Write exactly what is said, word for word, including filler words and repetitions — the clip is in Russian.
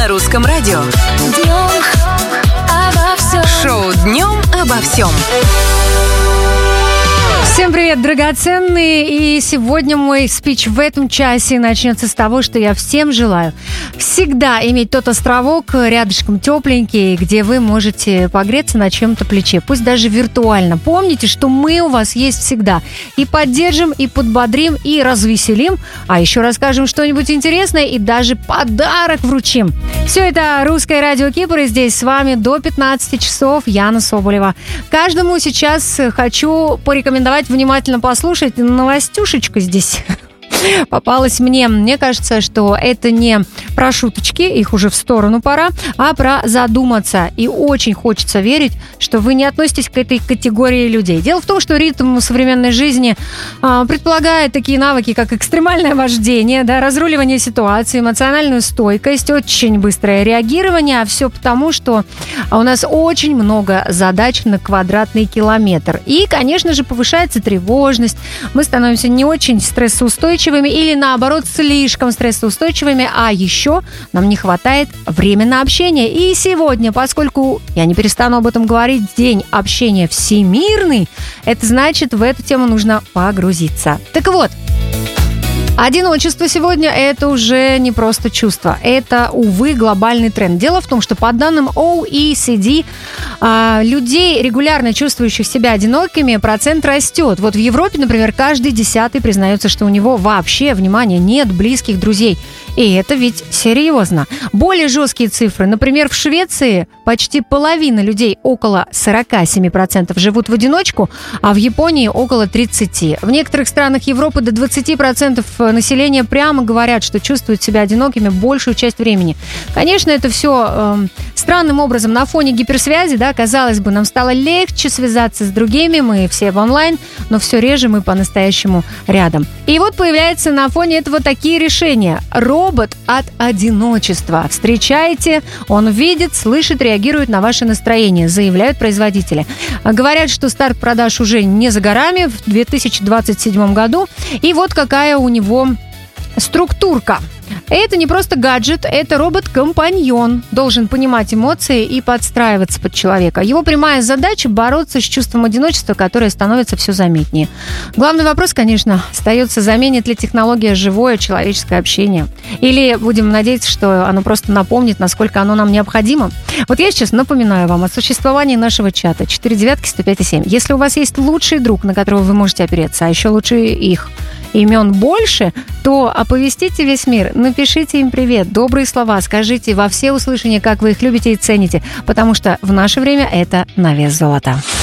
русском радио. Днем обо всем. Шоу «Днем обо всем». Всем привет, драгоценные! И сегодня мой спич в этом часе начнется с того, что я всем желаю всегда иметь тот островок рядышком тепленький, где вы можете погреться на чьем-то плече, пусть даже виртуально. Помните, что мы у вас есть всегда. И поддержим, и подбодрим, и развеселим, а еще расскажем что-нибудь интересное и даже подарок вручим. Все это «Русское радио Кипр», и здесь с вами до пятнадцати часов Яна Соболева. Каждому сейчас хочу порекомендовать внимательно послушать новостюшечку здесь. Попалась мне. Мне кажется, что это не про шуточки, их уже в сторону пора, а про задуматься. И очень хочется верить, что вы не относитесь к этой категории людей. Дело в том, что ритм современной жизни а, предполагает такие навыки, как экстремальное вождение, да, разруливание ситуации, эмоциональную стойкость, очень быстрое реагирование, а все потому, что у нас очень много задач на квадратный километр. И, конечно же, повышается тревожность, мы становимся не очень стрессоустойчивыми или, наоборот, слишком стрессоустойчивыми, а еще нам не хватает времени на общение. И сегодня, поскольку, я не перестану об этом говорить, день общения всемирный, это значит, в эту тему нужно погрузиться. Так вот, одиночество сегодня – это уже не просто чувство. Это, увы, глобальный тренд. Дело в том, что по данным о и си ди, людей, регулярно чувствующих себя одинокими, процент растет. Вот в Европе, например, каждый десятый признается, что у него вообще, внимание, нет близких друзей. И это ведь серьезно. Более жесткие цифры. Например, в Швеции почти половина людей, около сорок семь процентов, живут в одиночку, а в Японии около тридцать процентов. В некоторых странах Европы до двадцать процентов населения прямо говорят, что чувствуют себя одинокими большую часть времени. Конечно, это все э, странным образом на фоне гиперсвязи, да, казалось бы, нам стало легче связаться с другими, мы все в онлайн, но все реже мы по-настоящему рядом. И вот появляются на фоне этого такие решения. Робот от одиночества. Встречаете, он видит, слышит, реагирует на ваше настроение, заявляют производители. Говорят, что старт продаж уже не за горами в две тысячи двадцать седьмом году. И вот какая у него структурка. Это не просто гаджет, это робот-компаньон. Должен понимать эмоции и подстраиваться под человека. Его прямая задача – бороться с чувством одиночества, которое становится все заметнее. Главный вопрос, конечно, остается: заменит ли технология живое человеческое общение? Или будем надеяться, что оно просто напомнит, насколько оно нам необходимо? Вот я сейчас напоминаю вам о существовании нашего чата четыре девятки сто пять семь. Если у вас есть лучший друг, на которого вы можете опереться, а еще лучше их имен больше, то оповестите весь мир, напишите им привет, добрые слова, скажите во всеуслышание, как вы их любите и цените, потому что в наше время это на вес золота.